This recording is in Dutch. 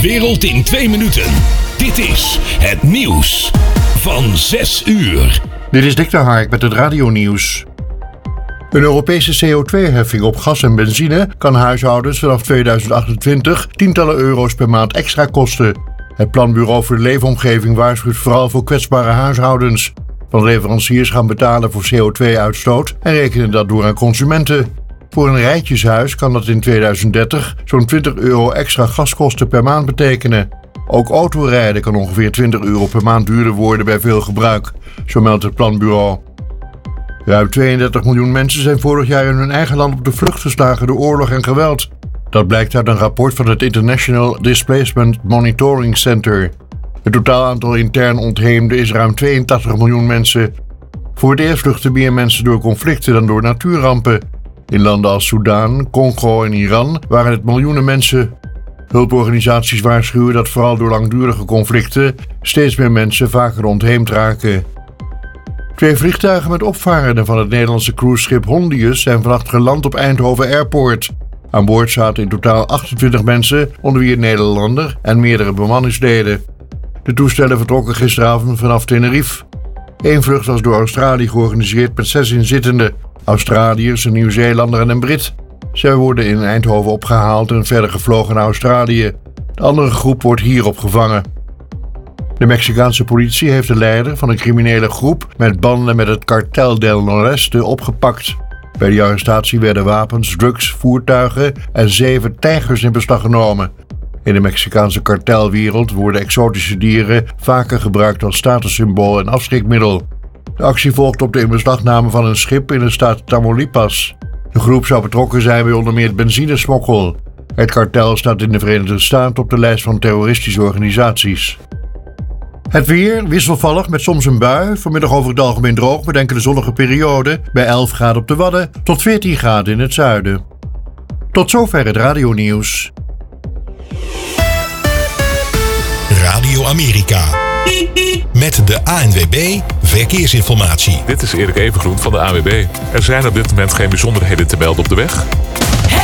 wereld in 2 minuten. Dit is het nieuws van 6 uur. Dit is Dick de Hark met het radionieuws. Een Europese CO2-heffing op gas en benzine kan huishoudens vanaf 2028 tientallen euro's per maand extra kosten. Het Planbureau voor de Leefomgeving waarschuwt vooral voor kwetsbare huishoudens. Want leveranciers gaan betalen voor CO2-uitstoot en rekenen dat door aan consumenten. Voor een rijtjeshuis kan dat in 2030 zo'n 20 euro extra gaskosten per maand betekenen. Ook autorijden kan ongeveer 20 euro per maand duurder worden bij veel gebruik, zo meldt het Planbureau. Ruim 32 miljoen mensen zijn vorig jaar in hun eigen land op de vlucht geslagen door oorlog en geweld. Dat blijkt uit een rapport van het International Displacement Monitoring Center. Het totaal aantal intern ontheemden is ruim 82 miljoen mensen. Voor het eerst vluchten meer mensen door conflicten dan door natuurrampen. In landen als Soedan, Congo en Iran waren het miljoenen mensen. Hulporganisaties waarschuwen dat vooral door langdurige conflicten steeds meer mensen vaker ontheemd raken. 2 vliegtuigen met opvarenden van het Nederlandse cruiseschip Hondius zijn vannacht geland op Eindhoven Airport. Aan boord zaten in totaal 28 mensen, onder wie een Nederlander en meerdere bemanningsleden. De toestellen vertrokken gisteravond vanaf Tenerife. 1 vlucht was door Australië georganiseerd met 6 inzittenden. Australiërs, een Nieuw-Zeelander en een Brit. Zij worden in Eindhoven opgehaald en verder gevlogen naar Australië. De andere groep wordt hier opgevangen. De Mexicaanse politie heeft de leider van een criminele groep met banden met het Cartel del Noreste opgepakt. Bij de arrestatie werden wapens, drugs, voertuigen en 7 tijgers in beslag genomen. In de Mexicaanse kartelwereld worden exotische dieren vaker gebruikt als statussymbool en afschrikmiddel. De actie volgt op de inbeslagname van een schip in de staat Tamaulipas. De groep zou betrokken zijn bij onder meer benzinesmokkel. Het kartel staat in de Verenigde Staten op de lijst van terroristische organisaties. Het weer wisselvallig met soms een bui. Vanmiddag over het algemeen droog met enkele zonnige perioden. Bij 11 graden op de Wadden tot 14 graden in het zuiden. Tot zover het radionieuws. Radio Amerika. Met de ANWB Verkeersinformatie. Dit is Erik Evengroen van de ANWB. Er zijn op dit moment geen bijzonderheden te melden op de weg.